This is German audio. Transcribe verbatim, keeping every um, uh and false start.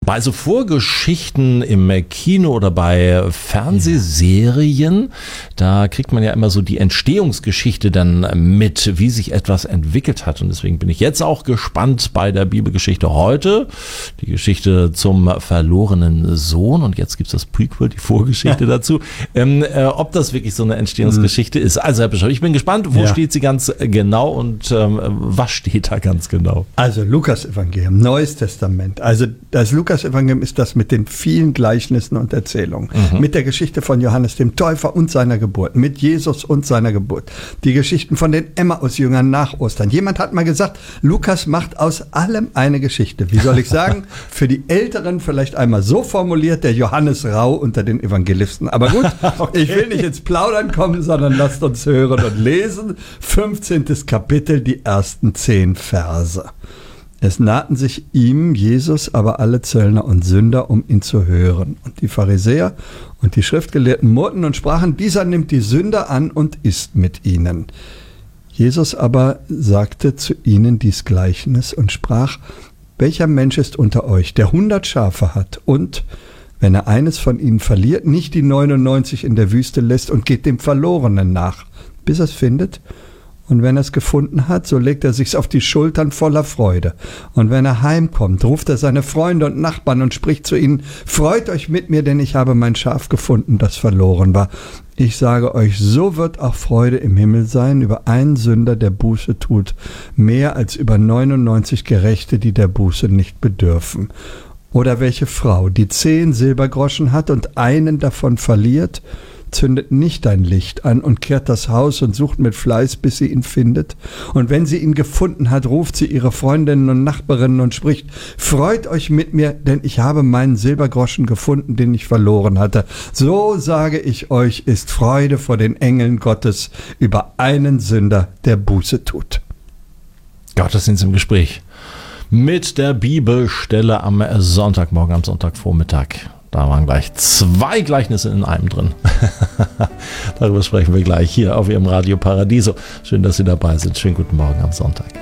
Bei so Vorgeschichten im Kino oder bei Fernsehserien, da kriegt man ja immer so die Entstehungsgeschichte dann mit, wie sich etwas entwickelt hat. Und deswegen bin ich jetzt auch gespannt bei der Bibelgeschichte heute. Die Geschichte zum verlorenen Sohn. Und jetzt gibt es das Prequel, die Vorgeschichte dazu. Ähm, äh, ob das wirklich so eine Entstehungsgeschichte mhm. ist. Also Herr Bischof, ich bin gespannt, wo ja. steht sie ganz genau und ähm, was steht da ganz genau? Also Lukas-Evangelium, Neues Testament. Also das Lukas-Evangelium ist das mit den vielen Gleichnissen und Erzählungen. Mhm. Mit der Geschichte von Johannes dem Täufer und seiner Geburt. Mit Jesus und seiner Geburt. Die Geschichten von den Emmaus-Jüngern nach Ostern. Jemand hat mal gesagt, Lukas macht aus allem eine Geschichte. Wie soll ich sagen? Für die Älteren vielleicht einmal so formuliert, der Johannes Rau unter den Evangelisten. Aber gut, okay. Ich will nicht ins Plaudern kommen, sondern lasst uns hören und lesen. fünfzehntes Kapitel, die ersten zehn Verse. Es nahten sich ihm, Jesus, aber alle Zöllner und Sünder, um ihn zu hören. Und die Pharisäer und die Schriftgelehrten murrten und sprachen, dieser nimmt die Sünder an und isst mit ihnen. Jesus aber sagte zu ihnen dies Gleichnis und sprach, welcher Mensch ist unter euch, der hundert Schafe hat und, wenn er eines von ihnen verliert, nicht die neunundneunzig in der Wüste lässt und geht dem Verlorenen nach, bis er es findet? Und wenn er es gefunden hat, so legt er sich's auf die Schultern voller Freude. Und wenn er heimkommt, ruft er seine Freunde und Nachbarn und spricht zu ihnen, freut euch mit mir, denn ich habe mein Schaf gefunden, das verloren war. Ich sage euch, so wird auch Freude im Himmel sein über einen Sünder, der Buße tut, mehr als über neunundneunzig Gerechte, die der Buße nicht bedürfen. Oder welche Frau, die zehn Silbergroschen hat und einen davon verliert, zündet nicht ein Licht an und kehrt das Haus und sucht mit Fleiß, bis sie ihn findet. Und wenn sie ihn gefunden hat, ruft sie ihre Freundinnen und Nachbarinnen und spricht, freut euch mit mir, denn ich habe meinen Silbergroschen gefunden, den ich verloren hatte. So sage ich euch, ist Freude vor den Engeln Gottes über einen Sünder, der Buße tut. Gottesdienst im Gespräch mit der Bibelstelle am Sonntagmorgen, am Sonntagvormittag. Da waren gleich zwei Gleichnisse in einem drin. Darüber sprechen wir gleich hier auf Ihrem Radio Paradiso. Schön, dass Sie dabei sind. Schönen guten Morgen am Sonntag.